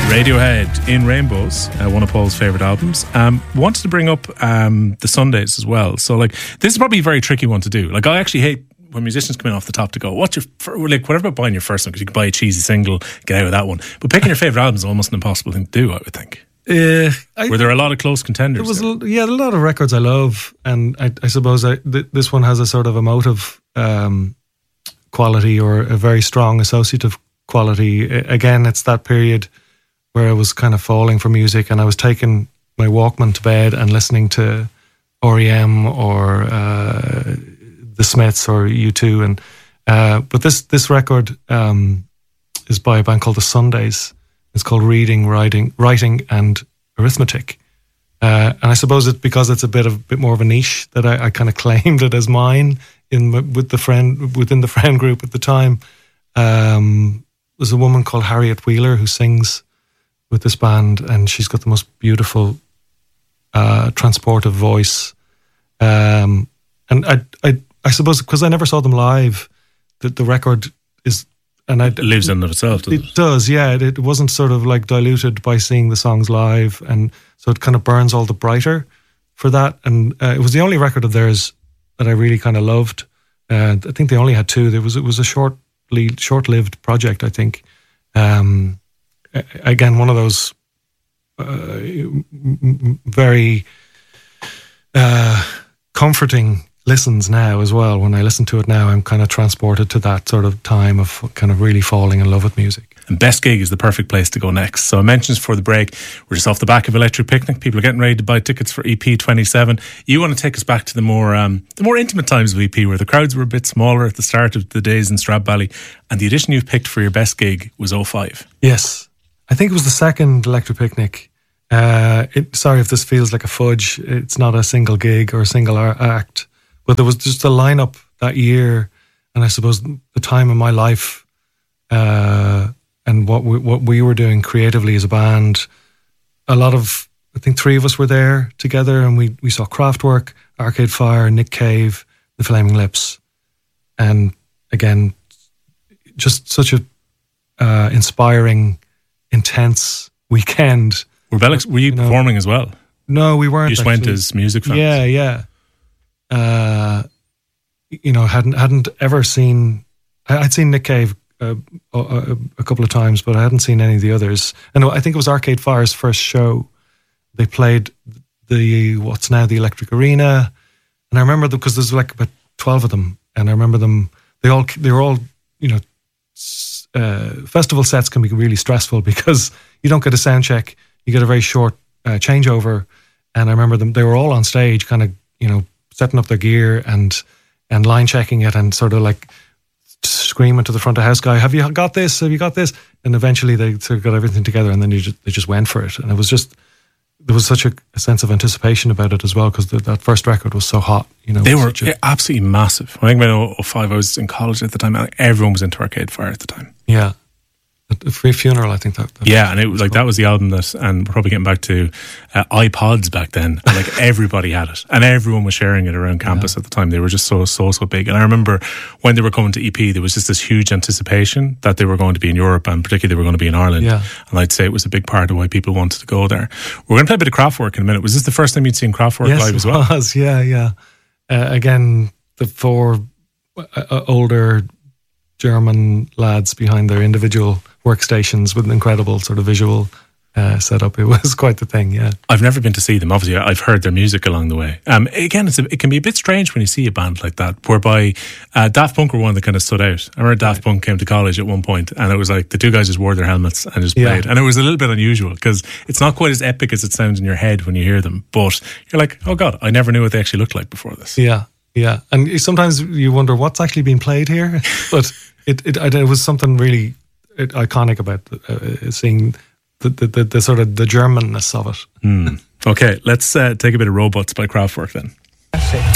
Radiohead in Rainbows, one of Paul's favourite albums. Wanted to bring up the Sundays as well. So, like, this is probably a very tricky one to do. Like, I actually hate when musicians come in off the top to go, what's your, whatever about buying your first one, because you can buy a cheesy single, get out of that one. But picking your favourite album is almost an impossible thing to do, I would think. Were there a lot of close contenders? There was a lot of records I love, and I suppose this one has a sort of emotive quality, or a very strong associative quality. Again, it's that period where I was kind of falling for music, and I was taking my Walkman to bed and listening to R.E.M. or The Smiths or U2, and but this record is by a band called The Sundays. It's called Reading, Writing and Arithmetic, and I suppose it's because it's a bit more of a niche that I kind of claimed it as mine within the friend group at the time. There's a woman called Harriet Wheeler who sings with this band, and she's got the most beautiful transportive voice, and I suppose because I never saw them live, the record is, and it lives in itself, doesn't it? It does, yeah. It wasn't sort of like diluted by seeing the songs live, and so it kind of burns all the brighter for that. And it was the only record of theirs that I really kind of loved. I think they only had two. It was a short-lived project, I think. Again, one of those very comforting listens now as well. When I listen to it now, I'm kind of transported to that sort of time of kind of really falling in love with music. And Best Gig is the perfect place to go next. So I mentioned before the break, we're just off the back of Electric Picnic. People are getting ready to buy tickets for EP 27. You want to take us back to the more intimate times of EP, where the crowds were a bit smaller at the start of the days in Stradbally, and the edition you've picked for your Best Gig was 05. Yes. I think it was the second Electric Picnic. Sorry if this feels like a fudge. It's not a single gig or a single act. But there was just a lineup that year, and I suppose the time of my life, and what we were doing creatively as a band. I think three of us were there together, and we saw Kraftwerk, Arcade Fire, Nick Cave, The Flaming Lips, and again, just such a inspiring, intense weekend. Were you performing as well? No, we weren't. You just went as music fans. Yeah. Hadn't ever seen. I'd seen Nick Cave a couple of times, but I hadn't seen any of the others. And I think it was Arcade Fire's first show. They played what's now the Electric Arena, and I remember because there's like about 12 of them, and I remember them. They were all festival sets can be really stressful because you don't get a sound check. You get a very short changeover, and I remember them. They were all on stage, kind of setting up their gear and line checking it, and sort of like screaming to the front of house guy, "Have you got this? Have you got this?" And eventually they sort of got everything together, and then they just went for it. And it was just, there was such a sense of anticipation about it as well, because that first record was so hot. They were absolutely massive. I think when 05, I was in college at the time, and everyone was into Arcade Fire at the time. Yeah. A Free Funeral, I think that and it was like, that was the album that, and we're probably getting back to iPods back then, and like everybody had it, and everyone was sharing it around campus at the time. They were just so big. And I remember when they were coming to EP, there was just this huge anticipation that they were going to be in Europe, and particularly they were going to be in Ireland. And I'd say it was a big part of why people wanted to go there. We're going to play a bit of Kraftwerk in a minute. Was this the first time you'd seen Kraftwerk live as well? Yes, it was, yeah. Again, the four older German lads behind their individual workstations with an incredible sort of visual setup. It was quite the thing, yeah. I've never been to see them. Obviously, I've heard their music along the way. Again, it can be a bit strange when you see a band like that, whereby Daft Punk were one that kind of stood out. I remember Daft Punk came to college at one point, and it was like the two guys just wore their helmets and just played. And it was a little bit unusual, because it's not quite as epic as it sounds in your head when you hear them, but you're like, oh God, I never knew what they actually looked like before this. Yeah. And sometimes you wonder what's actually being played here, but it was something really iconic about seeing the sort of the Germanness of it. Okay, let's take a bit of Robots by Kraftwerk then.